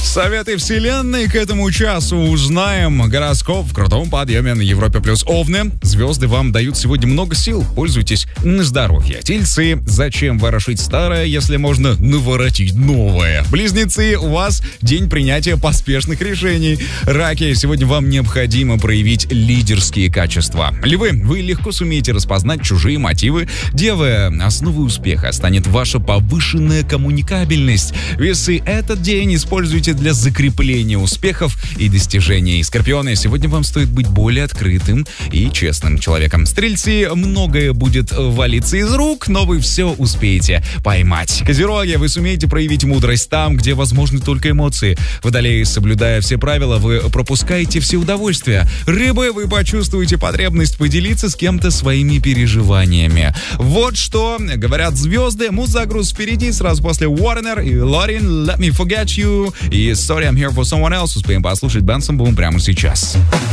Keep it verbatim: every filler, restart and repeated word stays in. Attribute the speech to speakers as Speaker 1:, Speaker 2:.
Speaker 1: Советы вселенной к этому часу узнаем. Гороскоп в крутом подъеме на Европе плюс Овны. Звезды вам дают сегодня много сил. Пользуйтесь на здоровье. Тельцы, зачем ворошить старое, если можно наворотить новое? Близнецы, у вас день принятия поспешных решений. Раки, сегодня вам необходимо проявить лидерские качества. Львы, вы легко сумеете распознать чужие мотивы. Девы, основой успеха станет ваша повышенная коммуникабельность. Весы, этот день используйте для закрепления успехов и достижений. Скорпионы, сегодня вам стоит быть более открытым и честным человеком. Стрельцы, многое будет валиться из рук, но вы все успеете поймать. Козероги, вы сумеете проявить мудрость там, где возможны только эмоции. Водолеи, соблюдая все правила, вы пропускаете все удовольствия. Рыбы, вы почувствуете потребность поделиться с кем-то своими переживаниями. Вот что говорят звезды. Музагруз впереди, сразу после Warner и Лорин, Let Me Forget You и Sorry I'm Here for Someone Else. Успеем послушать Benson Boom прямо сейчас.